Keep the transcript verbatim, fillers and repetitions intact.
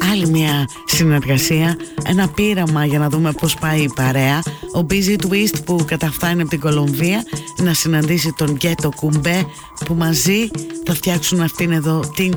άλλη μια συνεργασία, ένα πείραμα για να δούμε πώς πάει η παρέα. Ο Busy Twist που καταφτάνει από την Κολομβία να συναντήσει τον Ghetto Kumbe, που μαζί θα φτιάξουν αυτήν εδώ την